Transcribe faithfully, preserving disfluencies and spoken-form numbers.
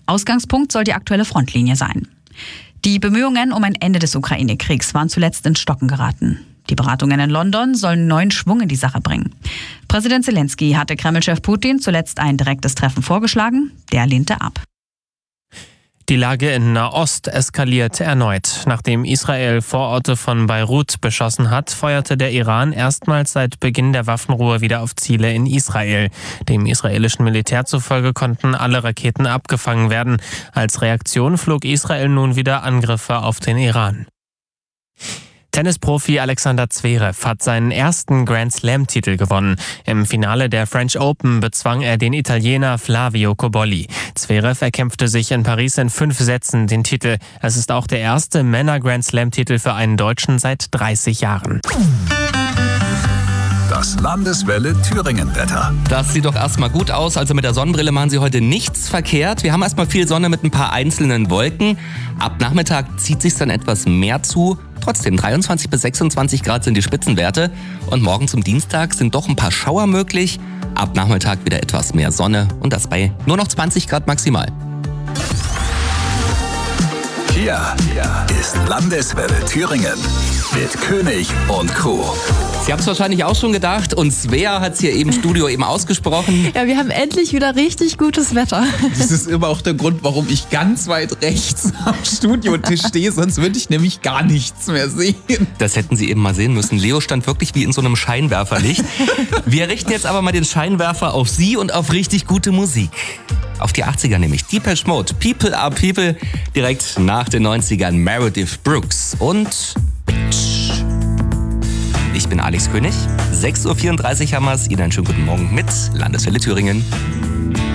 Ausgangspunkt soll die aktuelle Frontlinie sein. Die Bemühungen um ein Ende des Ukraine-Kriegs waren zuletzt ins Stocken geraten. Die Beratungen in London sollen neuen Schwung in die Sache bringen. Präsident Zelensky hatte Kreml-Chef Putin zuletzt ein direktes Treffen vorgeschlagen. Der lehnte ab. Die Lage in Nahost eskaliert erneut. Nachdem Israel Vororte von Beirut beschossen hat, feuerte der Iran erstmals seit Beginn der Waffenruhe wieder auf Ziele in Israel. Dem israelischen Militär zufolge konnten alle Raketen abgefangen werden. Als Reaktion flog Israel nun wieder Angriffe auf den Iran. Tennisprofi Alexander Zverev hat seinen ersten Grand-Slam-Titel gewonnen. Im Finale der French Open bezwang er den Italiener Flavio Cobolli. Zverev erkämpfte sich in Paris in fünf Sätzen den Titel. Es ist auch der erste Männer-Grand-Slam-Titel für einen Deutschen seit dreißig Jahren. Das Landeswelle Thüringen-Wetter. Das sieht doch erstmal gut aus. Also mit der Sonnenbrille machen Sie heute nichts verkehrt. Wir haben erstmal viel Sonne mit ein paar einzelnen Wolken. Ab Nachmittag zieht sich dann etwas mehr zu. Trotzdem dreiundzwanzig bis sechsundzwanzig Grad sind die Spitzenwerte. Und morgen zum Dienstag sind doch ein paar Schauer möglich. Ab Nachmittag wieder etwas mehr Sonne und das bei nur noch zwanzig Grad maximal. Hier ist Landeswelle Thüringen mit König und Crew. Sie haben es wahrscheinlich auch schon gedacht und Svea hat es hier im Studio eben ausgesprochen. Ja, wir haben endlich wieder richtig gutes Wetter. Das ist immer auch der Grund, warum ich ganz weit rechts am Studiotisch stehe, sonst würde ich nämlich gar nichts mehr sehen. Das hätten Sie eben mal sehen müssen. Leo stand wirklich wie in so einem Scheinwerferlicht. Wir richten jetzt aber mal den Scheinwerfer auf Sie und auf richtig gute Musik. Auf die achtziger nämlich. Depeche Mode, People Are People, direkt nach den neunzigern Meredith Brooks und Bitch. Ich bin Alex König. sechs Uhr vierunddreißig haben wir's. Ihnen einen schönen guten Morgen mit Landeswelle Thüringen.